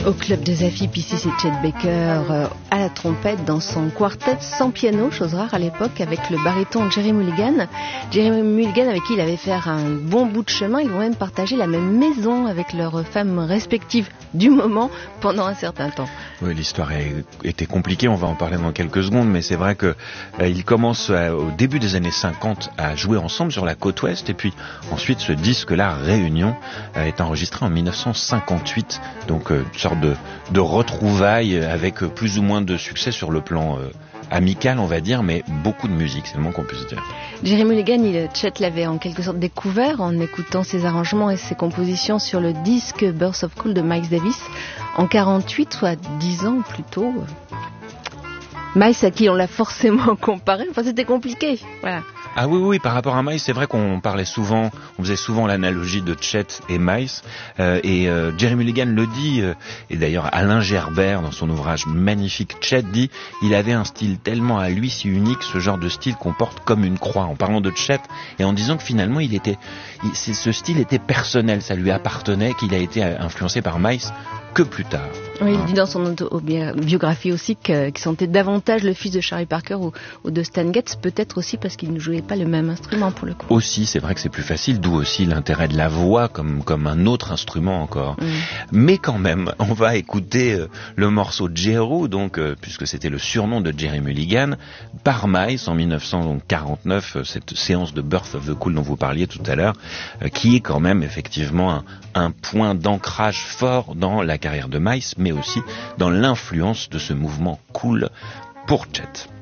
Au club de Zafip, ici c'est Chet Baker à la trompette dans son quartet sans piano, chose rare à l'époque, avec le baryton Jerry Mulligan. Jerry Mulligan avec qui il avait fait un bon bout de chemin, ils vont même partager la même maison avec leurs femmes respectives du moment pendant un certain temps. Oui, l'histoire était compliquée, on va en parler dans quelques secondes, mais c'est vrai que ils commencent au début des années 50 à jouer ensemble sur la côte ouest, et puis ensuite ce disque-là, Réunion, est enregistré en 1958, donc une sorte de retrouvailles avec plus ou moins de succès sur le plan amical, on va dire, mais beaucoup de musique, c'est le moins qu'on puisse dire. Jerry Mulligan, Chet l'avait en quelque sorte découvert en écoutant ses arrangements et ses compositions sur le disque Birth of Cool de Miles Davis en 48, soit 10 ans plus tôt. Miles, à qui on l'a forcément comparé, enfin c'était compliqué, voilà. Ah oui, par rapport à Miles, c'est vrai qu'on faisait souvent l'analogie de Chet et Miles, et Jerry Mulligan le dit, et d'ailleurs Alain Gerbert dans son ouvrage magnifique Chet dit, il avait un style tellement à lui si unique, ce genre de style qu'on porte comme une croix, en parlant de Chet, et en disant que finalement ce style était personnel, ça lui appartenait, qu'il a été influencé par Miles que plus tard. Oui, il dit dans son autobiographie aussi qu'il sentait davantage le fils de Charlie Parker ou de Stan Getz, peut-être aussi parce qu'il ne jouait pas le même instrument pour le coup. Aussi, c'est vrai que c'est plus facile, d'où aussi l'intérêt de la voix comme un autre instrument encore. Mais quand même, on va écouter le morceau Jeru, donc puisque c'était le surnom de Jerry Mulligan, par Miles en 1949, cette séance de Birth of the Cool dont vous parliez tout à l'heure, qui est quand même effectivement un point d'ancrage fort dans la carrière de Miles, mais aussi dans l'influence de ce mouvement cool pour Chet.